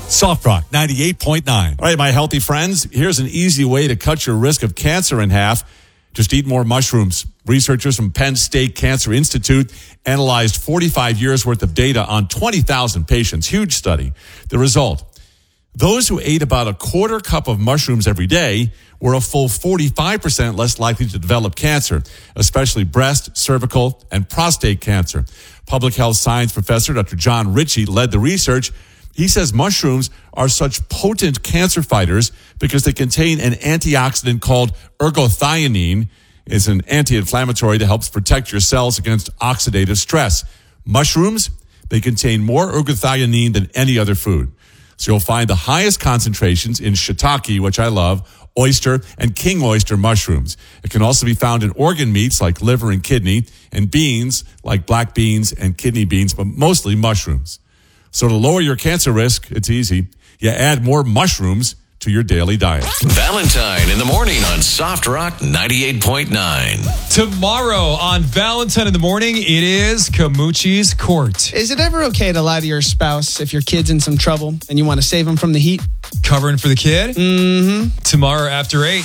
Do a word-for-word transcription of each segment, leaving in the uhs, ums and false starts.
Soft Rock ninety-eight point nine. All right, my healthy friends, here's an easy way to cut your risk of cancer in half. Just eat more mushrooms. Researchers from Penn State Cancer Institute analyzed forty-five years worth of data on twenty thousand patients. Huge study. The result, those who ate about a quarter cup of mushrooms every day were a full forty-five percent less likely to develop cancer, especially breast, cervical, and prostate cancer. Public health science professor Doctor John Ritchie led the research. He says mushrooms are such potent cancer fighters because they contain an antioxidant called ergothioneine. It's an anti-inflammatory that helps protect your cells against oxidative stress. Mushrooms, they contain more ergothioneine than any other food. So you'll find the highest concentrations in shiitake, which I love, oyster, and king oyster mushrooms. It can also be found in organ meats like liver and kidney, and beans like black beans and kidney beans, but mostly mushrooms. So to lower your cancer risk, it's easy. You add more mushrooms to your daily diet. Valentine in the morning on Soft Rock ninety-eight point nine. Tomorrow on Valentine in the morning, it is Camucci's Court. Is it ever okay to lie to your spouse if your kid's in some trouble and you want to save him from the heat? Covering for the kid? Mm-hmm. Tomorrow after eight.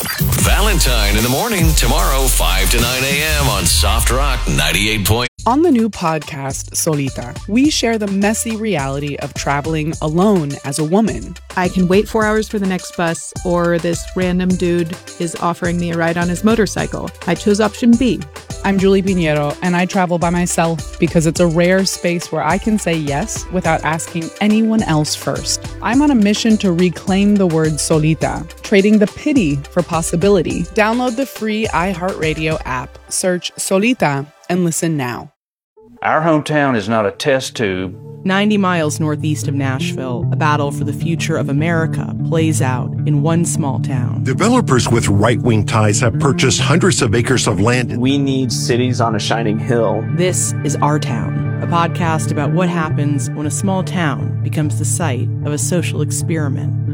Valentine in the morning, tomorrow, five to nine a.m. on Soft Rock ninety-eight point nine. On the new podcast, Solita, we share the messy reality of traveling alone as a woman. I can wait four hours for the next bus, or this random dude is offering me a ride on his motorcycle. I chose option B. I'm Julie Pinheiro, and I travel by myself because it's a rare space where I can say yes without asking anyone else first. I'm on a mission to reclaim the word solita, trading the pity for possibility. Download the free iHeartRadio app, search Solita, and listen now. Our hometown is not a test tube. ninety miles northeast of Nashville, a battle for the future of America plays out in one small town. Developers with right-wing ties have purchased hundreds of acres of land. We need cities on a shining hill. This is Our Town, a podcast about what happens when a small town becomes the site of a social experiment.